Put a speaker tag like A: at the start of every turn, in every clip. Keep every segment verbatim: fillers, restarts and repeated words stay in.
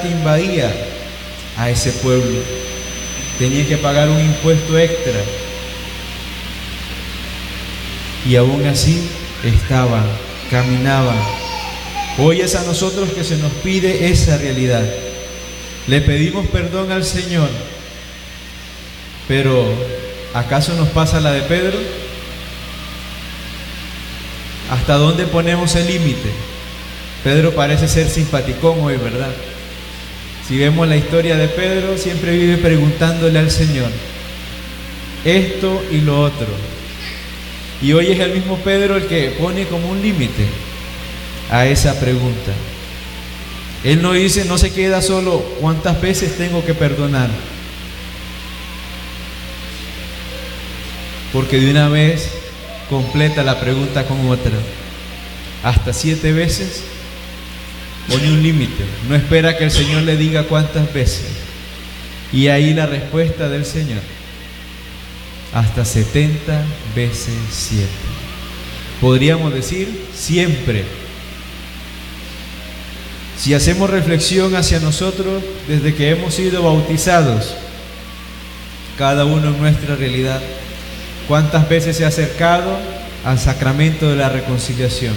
A: plata invadía a ese pueblo. Tenía que pagar un impuesto extra. Y aún así estaban, caminaban. Hoy es a nosotros que se nos pide esa realidad. Le pedimos perdón al Señor, pero ¿acaso nos pasa la de Pedro? ¿Hasta dónde ponemos el límite? Pedro parece ser simpaticón hoy, ¿verdad? Si vemos la historia de Pedro, siempre vive preguntándole al Señor esto y lo otro. Y hoy es el mismo Pedro el que pone como un límite a esa pregunta. Él no dice, no se queda solo cuántas veces tengo que perdonar, porque de una vez completa la pregunta con otra. Hasta siete veces. Pone un límite, no espera que el Señor le diga cuántas veces. Y ahí la respuesta del Señor: hasta setenta veces siete. Podríamos decir siempre. Si hacemos reflexión hacia nosotros desde que hemos sido bautizados, cada uno en nuestra realidad, ¿cuántas veces se ha acercado al sacramento de la reconciliación?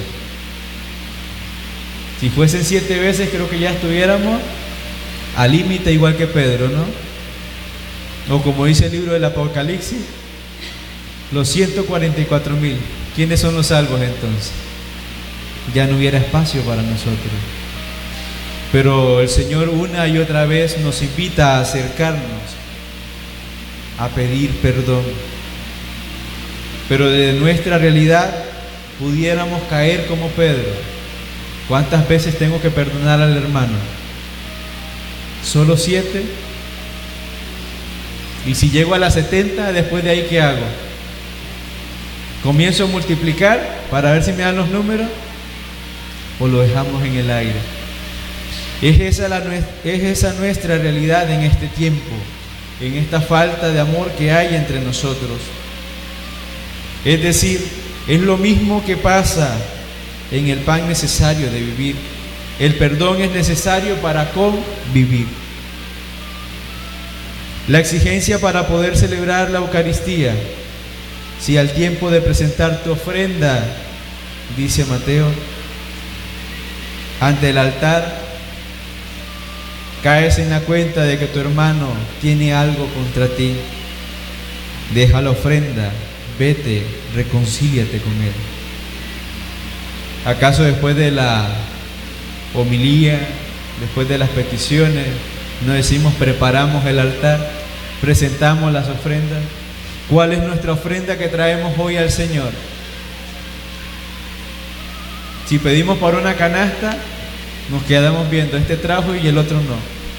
A: Si fuesen siete veces, creo que ya estuviéramos al límite igual que Pedro, ¿no? O como dice el libro del Apocalipsis, los ciento cuarenta y cuatro mil. ¿Quiénes son los salvos entonces? Ya no hubiera espacio para nosotros. Pero el Señor una y otra vez nos invita a acercarnos, a pedir perdón. Pero de nuestra realidad pudiéramos caer como Pedro. ¿Cuántas veces tengo que perdonar al hermano? ¿Solo siete? Y si llego a las setenta, después de ahí, ¿qué hago? ¿Comienzo a multiplicar para ver si me dan los números? ¿O lo dejamos en el aire? Es esa, la, es esa nuestra realidad en este tiempo, en esta falta de amor que hay entre nosotros. Es decir, es lo mismo que pasa en el pan necesario de vivir. El perdón es necesario para convivir. La exigencia para poder celebrar la Eucaristía: si al tiempo de presentar tu ofrenda, dice Mateo, ante el altar, caes en la cuenta de que tu hermano tiene algo contra ti, deja la ofrenda, vete, reconcíliate con él. ¿Acaso después de la homilía, después de las peticiones, no decimos preparamos el altar, presentamos las ofrendas? ¿Cuál es nuestra ofrenda que traemos hoy al Señor? Si pedimos para una canasta, nos quedamos viendo, este trajo y el otro no.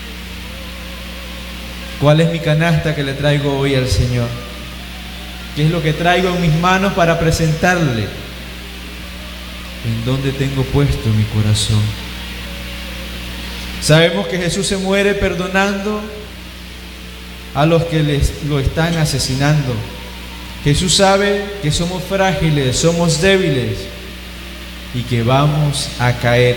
A: ¿Cuál es mi canasta que le traigo hoy al Señor? ¿Qué es lo que traigo en mis manos para presentarle? ¿En dónde tengo puesto mi corazón? Sabemos que Jesús se muere perdonando a los que les, lo están asesinando. Jesús sabe que somos frágiles, somos débiles y que vamos a caer.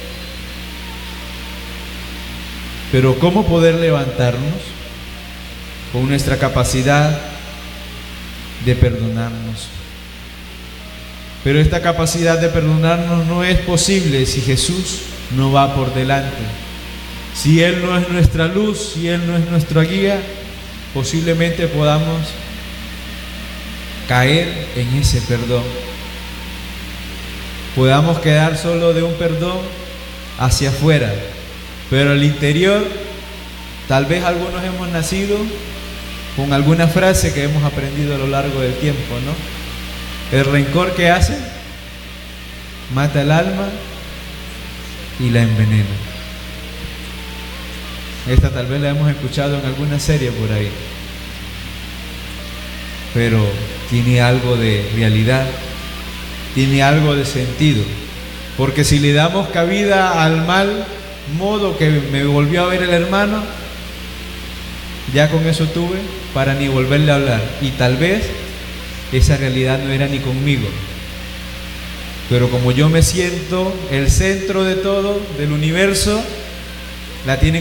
A: Pero ¿cómo poder levantarnos? Con nuestra capacidad de perdonarnos. Pero esta capacidad de perdonarnos no es posible si Jesús no va por delante. Si Él no es nuestra luz, si Él no es nuestra guía, posiblemente podamos caer en ese perdón. Podamos quedar solo de un perdón hacia afuera, pero al interior, tal vez algunos hemos nacido con alguna frase que hemos aprendido a lo largo del tiempo, ¿no? El rencor que hace mata el alma y la envenena. Esta tal vez la hemos escuchado en alguna serie por ahí, pero tiene algo de realidad, tiene algo de sentido, porque si le damos cabida al mal modo que me volvió a ver el hermano, ya con eso tuve para ni volverle a hablar, y tal vez esa realidad no era ni conmigo, pero como yo me siento el centro de todo, del universo, la tiene